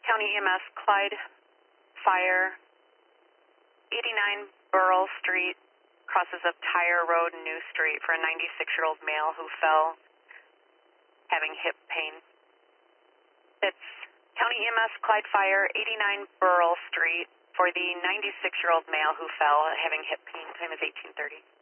County EMS, Clyde Fire, 89 Burrell Street, crosses of Tire Road and New Street for a 96-year-old male who fell having hip pain. It's County EMS, Clyde Fire, 89 Burrell Street for the 96-year-old male who fell having hip pain. Time is 18:30.